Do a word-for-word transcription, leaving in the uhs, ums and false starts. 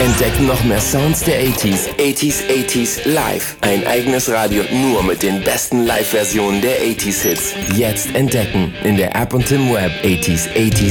Entdecken noch mehr Sounds der achtziger. achtziger achtziger Live. Ein eigenes Radio nur mit den besten Live-Versionen der achtziger Hits. Jetzt entdecken in der App und im Web. achtziger achtziger